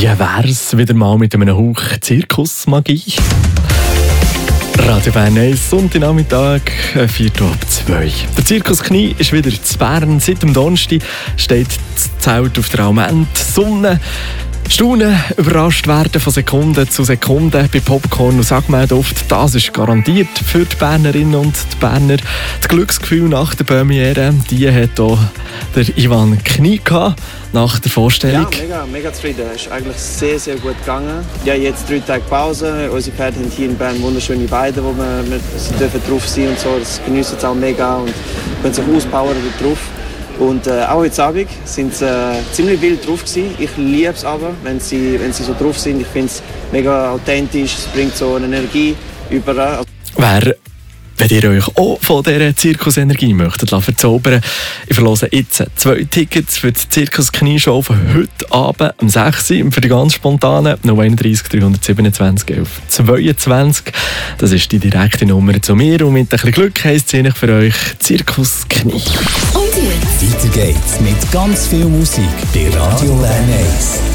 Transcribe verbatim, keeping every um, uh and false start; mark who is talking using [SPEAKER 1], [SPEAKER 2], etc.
[SPEAKER 1] Wie wär's wieder mal mit einem Hauch Zirkusmagie? Radio Bern eins, Sonntagnachmittag, vier ab zwei. Der Zirkus Knie ist wieder zu Bern. Seit dem Donnerstag steht das Zelt auf der Almend. Sonne, Staunen, überrascht werden von Sekunde zu Sekunde bei Popcorn und Sagmehlduft. Das ist garantiert für die Bernerinnen und die Berner. Das Glücksgefühl nach der Premiere, die hat auch der Ivan Knie gehabt, nach der Vorstellung.
[SPEAKER 2] Ja, mega, mega zufrieden. Es ist eigentlich sehr, sehr gut gegangen. Ja, jetzt drei Tage Pause. Unsere Pferde haben hier in Bern wunderschöne Weiden, wo wir, wir sie dürfen drauf sein und so. Das genießen sie auch mega und können sich auspowern drauf. Und äh, auch heute Abend sind sie äh, ziemlich wild drauf gewesen. Ich liebe es aber, wenn sie, wenn sie so drauf sind. Ich finde es mega authentisch, es bringt so eine Energie überall.
[SPEAKER 1] Wer, wenn ihr euch auch von dieser Zirkusenergie möchtet verzaubern, ich verlose jetzt zwei Tickets für die Zirkus Knie-Show von heute Abend um sechs Uhr für die ganz spontanen null eins drei drei siebenundzwanzig elf zweiundzwanzig. Das ist die direkte Nummer zu mir und mit ein bisschen Glück heisst es für euch Zirkus Knie.
[SPEAKER 3] Und jetzt? Weiter geht's mit ganz viel Musik bei Radio Bern eins.